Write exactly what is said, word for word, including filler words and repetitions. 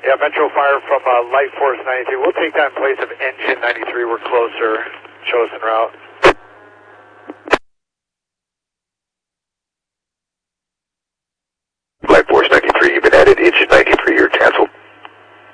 Yeah, Metro Fire from uh, Light Force ninety-three. We'll take that in place of Engine ninety-three. We're closer. Show us en route.